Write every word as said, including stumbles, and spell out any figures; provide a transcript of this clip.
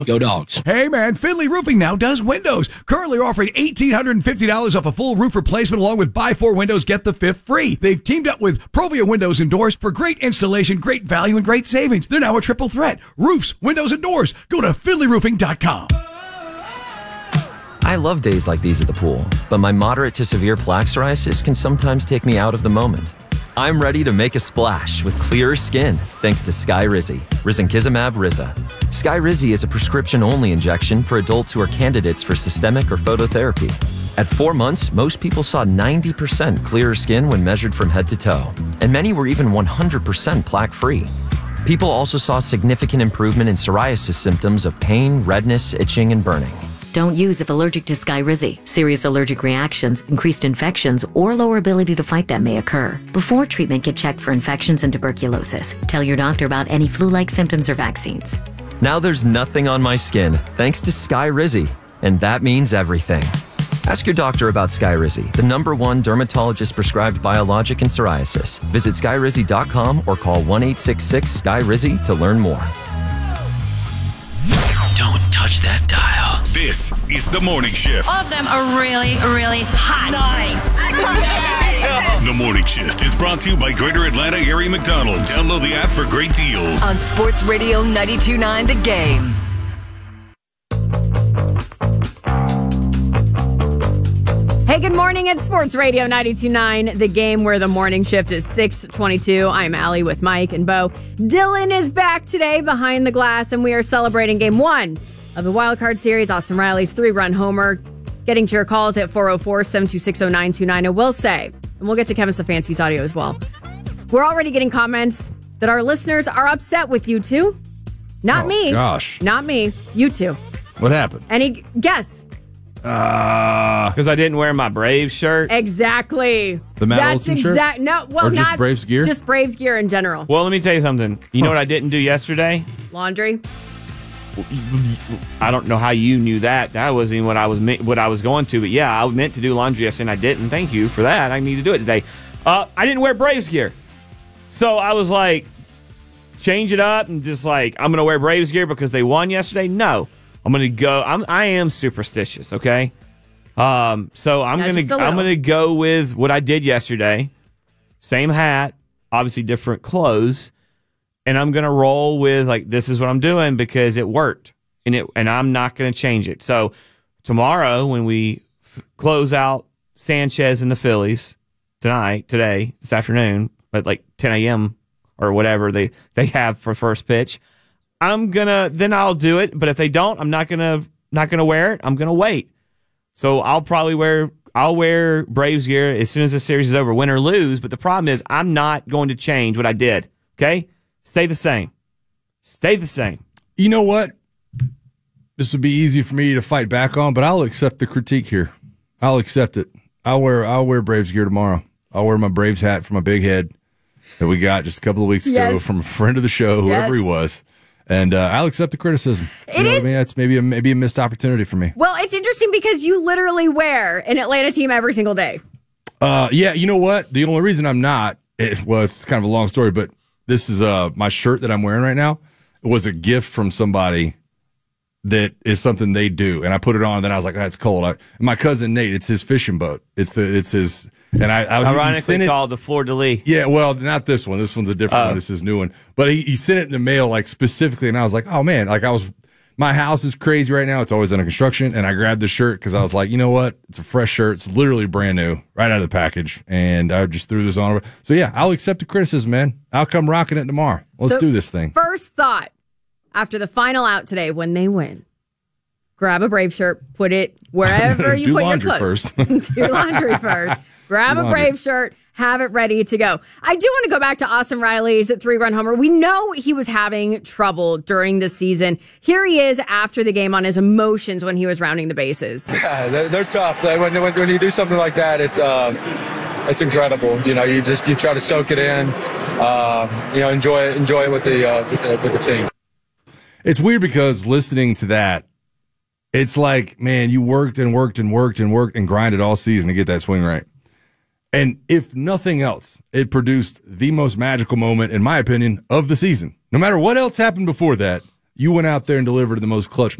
Go Dogs. Hey man, Finley Roofing now does windows. Currently offering one thousand eight hundred fifty dollars off a full roof replacement along with buy four windows, get the fifth free. They've teamed up with Provia Windows and Doors for great installation, great value, and great savings. They're now a triple threat. Roofs, windows, and doors. Go to finley roofing dot com. I love days like these at the pool, but my moderate to severe plaque psoriasis can sometimes take me out of the moment. I'm ready to make a splash with clearer skin thanks to Skyrizi, risankizumab Riza. Skyrizi is a prescription-only injection for adults who are candidates for systemic or phototherapy. At four months, most people saw ninety percent clearer skin when measured from head to toe, and many were even one hundred percent plaque-free. People also saw significant improvement in psoriasis symptoms of pain, redness, itching, and burning. Don't use if allergic to Skyrizi. Serious allergic reactions, increased infections, or lower ability to fight them may occur. Before treatment, get checked for infections and tuberculosis. Tell your doctor about any flu-like symptoms or vaccines. Now there's nothing on my skin thanks to Skyrizi, and that means everything. Ask your doctor about Skyrizi, the number one dermatologist-prescribed biologic in psoriasis. Visit skyrizi dot com or call one eight six six S K Y R I Z Y to learn more. Don't touch that dial. This is The Morning Shift. All of them are really, really hot. Nice. The Morning Shift is brought to you by Greater Atlanta Area McDonald's. Download the app for great deals. On Sports Radio ninety-two point nine The Game. Hey, good morning. It's Sports Radio ninety-two point nine, The Game, where the morning shift is six twenty-two. I'm Allie with Mike and Bo. Dylan is back today behind the glass, and we are celebrating game one of the Wild Card Series. Austin Riley's three-run homer. Getting to your calls at four oh four, seven two six, oh nine two nine. I will say, and we'll get to Kevin Stefanski's audio as well, we're already getting comments that our listeners are upset with you two. Not oh, me. Gosh. Not me. You two. What happened? Any guess? Because uh, I didn't wear my Braves shirt. Exactly. The Matt That's Olson exact. shirt? No, well, or just not Braves gear. Just Braves gear in general. Well, let me tell you something. You know what I didn't do yesterday? Laundry. I don't know how you knew that. That wasn't even what I was what I was going to. But yeah, I meant to do laundry yesterday, and I didn't. Thank you for that. I need to do it today. Uh, I didn't wear Braves gear, so I was like, change it up and just like I'm gonna wear Braves gear because they won yesterday. No, I'm gonna go. I'm I am superstitious. Okay. Um, so I'm Not gonna I'm gonna go with what I did yesterday. Same hat, obviously different clothes, and I'm gonna roll with like this is what I'm doing because it worked, and it and I'm not gonna change it. So tomorrow when we f- close out Sanchez and the Phillies tonight, today, this afternoon at like ten a.m. or whatever they they have for first pitch, I'm gonna then I'll do it. But if they don't, I'm not gonna not gonna wear it. I'm gonna wait. So I'll probably wear I'll wear Braves gear as soon as the series is over, win or lose. But the problem is I'm not going to change what I did. Okay? Stay the same. Stay the same. You know what? This would be easy for me to fight back on, but I'll accept the critique here. I'll accept it. I'll wear I'll wear Braves gear tomorrow. I'll wear my Braves hat for my big head that we got just a couple of weeks ago yes. from a friend of the show, whoever yes. he was. And uh, I'll accept the criticism. It you know is. What I mean? That's maybe a, maybe a missed opportunity for me. Well, it's interesting because you literally wear an Atlanta team every single day. Uh, yeah, you know what? The only reason I'm not, it was kind of a long story, but this is uh my shirt that I'm wearing right now. It was a gift from somebody that is something they do, and I put it on. And then I was like, oh, "It's cold." I, my cousin Nate, it's his fishing boat. It's the it's his. And I, I ironically called the Fleur de Lis. Yeah, well, not this one. This one's a different oh. one. This is new one. But he, he sent it in the mail, like specifically, and I was like, oh man, like I was, my house is crazy right now. It's always under construction, and I grabbed the shirt because I was like, you know what? It's a fresh shirt. It's literally brand new, right out of the package, and I just threw this on. So yeah, I'll accept the criticism, man. I'll come rocking it tomorrow. Let's so, do this thing. First thought after the final out today, when they win. Grab a Brave shirt, put it wherever you put your clothes. First. Do laundry first. Grab a Brave shirt, have it ready to go. I do want to go back to Austin Riley's three-run homer. We know he was having trouble during the season. Here he is after the game on his emotions when he was rounding the bases. Yeah, they're, they're tough. They, when, when, when you do something like that, it's uh, it's incredible. You know, you just you try to soak it in. Uh, you know, enjoy it, enjoy it with the, uh, with the with the team. It's weird because listening to that, it's like, man, you worked and worked and worked and worked and grinded all season to get that swing right. And if nothing else, it produced the most magical moment, in my opinion, of the season. No matter what else happened before that, You went out there and delivered the most clutch